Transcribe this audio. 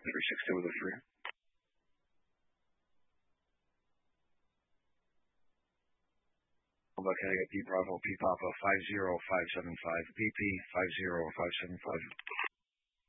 360 with a 3. Hold back heading at P Bravo, P Papa 50575, BP 50575.